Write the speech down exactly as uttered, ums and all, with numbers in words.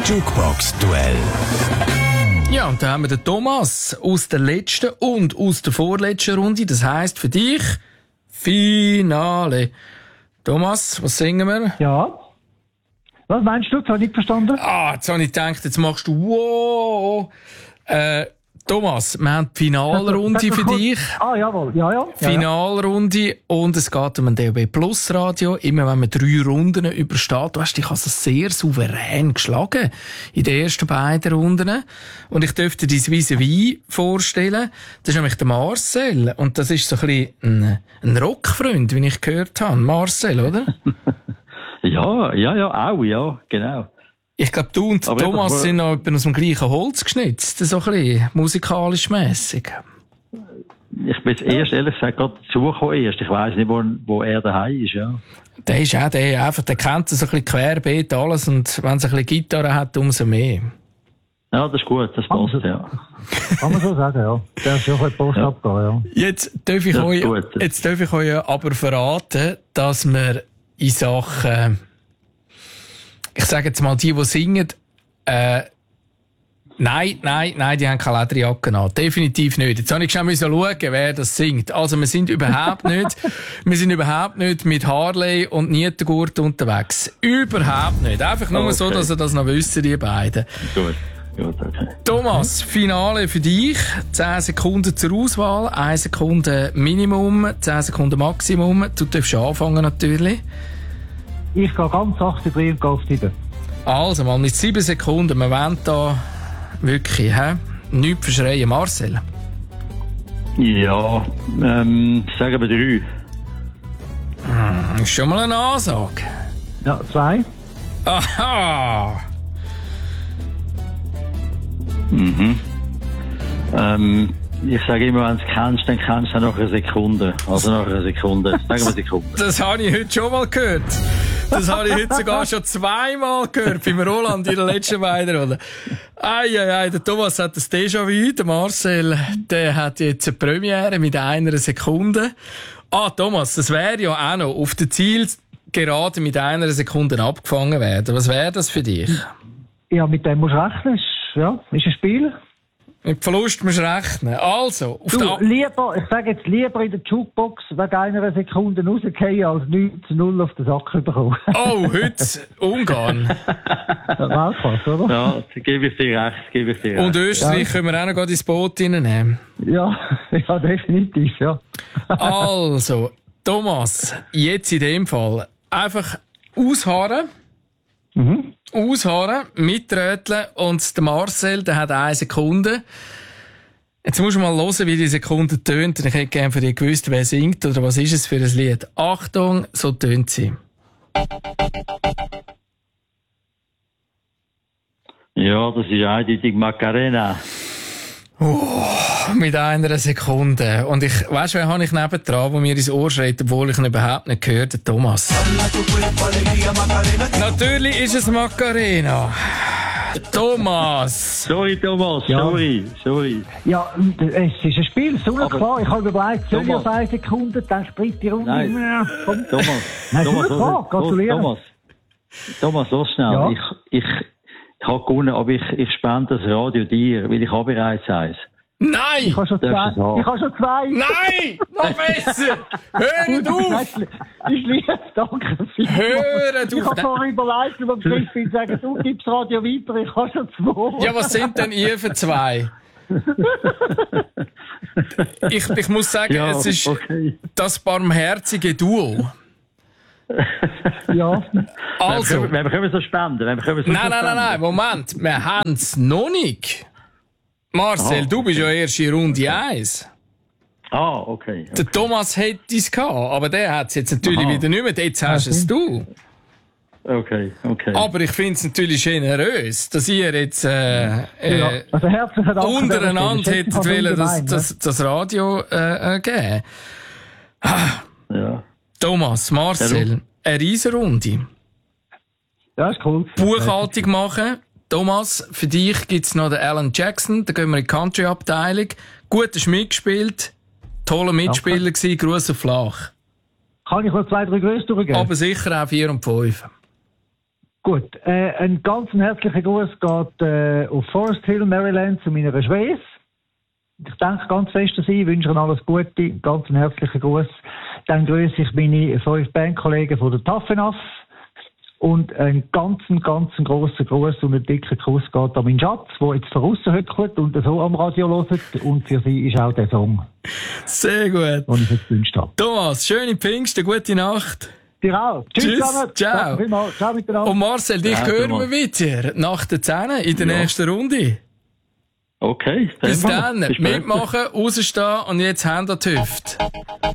Jukebox-Duell. Ja, und da haben wir den Thomas aus der letzten und aus der vorletzten Runde. Das heisst für dich Finale. Thomas, was singen wir? Ja. Was meinst du? Das habe ich nicht verstanden. Ah, jetzt habe ich gedacht, jetzt machst du wow. Äh, Thomas, wir haben die Finalrunde für dich. Ah, jawohl. Ja, ja. Finalrunde und es geht um ein D A B Plus Radio. Immer wenn man drei Runden übersteht, du hast dich also sehr souverän geschlagen in den ersten beiden Runden. Und ich dürfte dir dein Vis-à-vis vorstellen. Das ist nämlich der Marcel. Und das ist so ein bisschen ein, ein Rockfreund, wie ich gehört habe. Marcel, oder? Ja, ja, ja, auch, ja, genau. Ich glaube, du und Aber Thomas einfach, sind noch aus dem gleichen Holz geschnitzt, so ein bisschen musikalisch mässig. Ich bin jetzt erst, ehrlich gesagt, gerade dazugekommen erst. Ich weiss nicht, wo, wo er daheim ist, ja. Der ist auch der, einfach, der kennt so ein bisschen querbeet alles und wenn es ein bisschen Gitarre hat, umso mehr. Ja, das ist gut, das passt, ja. Kann man so sagen, ja. Der ist schon ein Post Ja. abgehen, ja. Jetzt darf ich Das ist euch, gut. jetzt darf ich euch aber verraten, dass wir in Sachen, ich sage jetzt mal, die, die singen, äh, nein, nein, nein, die haben keine Lederjacke an. Definitiv nicht. Jetzt habe ich schon schauen, wer das singt. Also, wir sind überhaupt nicht, wir sind überhaupt nicht mit Harley und Nietengurt unterwegs. Überhaupt nicht. Einfach nur Okay. so, dass ihr das noch wisst, die beiden. Gut, gut, okay. Thomas, Finale für dich. zehn Sekunden zur Auswahl, eine Sekunde Minimum, zehn Sekunden Maximum. Du darfst anfangen natürlich. Ich gehe ganz sachte drin und gehe auf die. Also, mal mit sieben Sekunden. Wir wollen da wirklich, hä? Nichts verschreien. Marcel. Ja, ähm, sagen wir drei. Das ist schon mal eine Ansage. Ja, zwei. Aha! Mhm. Ähm, ich sage immer, wenn du es kennst, dann kennst du nach einer Sekunde. Also nach einer Sekunde. Sagen wir eine Sekunde. Das habe ich heute schon mal gehört. Das habe ich heute sogar schon zweimal gehört, beim Roland in der letzten beiden Runde. Eieiei, der Thomas hat das Déjà-vu, der Marcel, der hat jetzt eine Premiere mit einer Sekunde. Ah, Thomas, das wäre ja auch noch auf der Zielgerade mit einer Sekunde abgefangen werden. Was wäre das für dich? Ja, mit dem musst du rechnen. Ist, ja, ist ein Spiel. Mit Verlust musst du rechnen. Also, auf Du, der... lieber, ich sage jetzt lieber in der Jukebox wegen einer Sekunde rausgehen, als neun zu null auf den Sack bekommen. Oh, heute Ungarn. Weltklasse, oder? Ja, da gebe ich dir recht, gebe ich dir recht. Und Österreich können wir auch noch gerade ins Boot reinnehmen. Ja, ja, definitiv, ja. Also, Thomas, jetzt in dem Fall einfach ausharren. Mhm. Ausharren, mitröteln und der Marcel, der hat eine Sekunde. Jetzt musst du mal hören, wie die Sekunde tönt. Ich hätte gerne von dir gewusst, wer singt oder was ist es für ein Lied. Achtung, so tönt sie. Ja, das ist eindeutig Macarena. Mit einer Sekunde. Und ich, weißt du, wen habe ich nebendran, der mir ins Ohr schreit, obwohl ich ihn überhaupt nicht gehört habe? Thomas. Natürlich ist es Macarena. Thomas. Sorry, Thomas, Ja. sorry, sorry. Ja, es ist ein Spiel, sonnenklar. Ich habe überlegt, soll ich Thomas. auf eine Sekunde, dann springt die Runde. Nein. Ja, komm. Thomas, Nein, Thomas, super, los, gratuliere. Thomas, Thomas, los schnell. Ja. Ich, ich, ich habe gewonnen, aber ich, ich spende das Radio dir, weil ich habe bereits eins. Nein! Ich habe schon Darfst du es zwei. haben? Ich habe schon zwei. Nein! Noch besser! Hört auf! Ich liebe, danke vielmals. Hört Ich auf! habe vorhin überlegt, ob ich bin, sagen, du gibst das Radio weiter, ich habe schon zwei. Ja, was sind denn ihr für zwei? Ich, ich muss sagen, Ja, es ist okay. das barmherzige Duo. Ja. Also, Wenn wir können wir so spenden, wenn wir können wir so nein, nein, nein, spenden. nein, Moment, wir haben es noch nicht. Marcel, Ah, du bist ja erst in Runde eins. Ah, okay. okay. Der Thomas hätte es gehabt, aber der hat es jetzt natürlich Aha. wieder nicht mehr. Jetzt hast Ja, es du. Okay, okay. Aber ich finde es natürlich generös, dass ihr jetzt äh, äh, Ja. Also herzlichen Dank. untereinander hättet Das ist wollen, das, ungemein, das, das Radio äh, äh, geben. Ja. Thomas, Marcel, eine Riesenrunde. ne? Ja, ist cool. Buchhaltung machen. Thomas, für dich gibt's noch den Alan Jackson, da gehen wir in die Country-Abteilung. Gut, hast mitgespielt, toller Mitspieler gewesen, Gruß auf Flach. Kann ich noch zwei, drei Größe durchgeben? Aber sicher auch vier und fünf. Gut, äh, ein ganz herzlicher Gruß geht äh, auf Forest Hill, Maryland, zu meiner Schwester. Ich danke ganz fest an Sie, wünsche Ihnen alles Gute, ganz herzlichen Gruß. Dann grüße ich meine fünf Bandkollegen von der Taffenaf. Und einen ganz, ganz grossen Gruß und einen dicken Kuss geht an meinen Schatz, der jetzt von aussen hört und so am Radio hört. Und für sie ist auch der Song. Sehr gut. Den ich jetzt gewünscht habe. Thomas, schöne Pfingsten, gute Nacht. Dir auch. Tschüss, Tschüss, zusammen. ciao. Danke vielmals. Ciao miteinander. Und Marcel, dich Ja, hören Thomas. wir wieder nach der zehn in der Ja. nächsten Runde. Okay, Bis dann. dann, Bis später. mitmachen, rausstehen und jetzt haben wir die Hüfte.